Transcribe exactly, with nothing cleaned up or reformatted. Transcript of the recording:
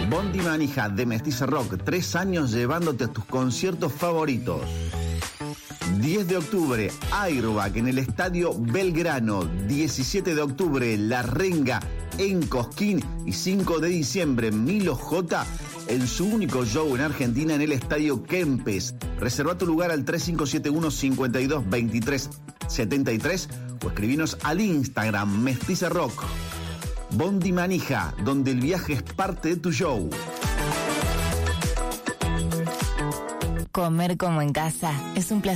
Bondi Manija de Mestiza Rock, tres años llevándote a tus conciertos favoritos. diez de octubre, Airbag en el Estadio Belgrano. diecisiete de octubre, La Renga en Cosquín. Y cinco de diciembre, Milo J en su único show en Argentina en el Estadio Kempes. Reserva tu lugar al tres cinco siete uno, cinco dos, veintitrés setenta y tres o escribinos al Instagram Mestiza Rock. Bondi Manija, donde el viaje es parte de tu show. Comer como en casa es un placer.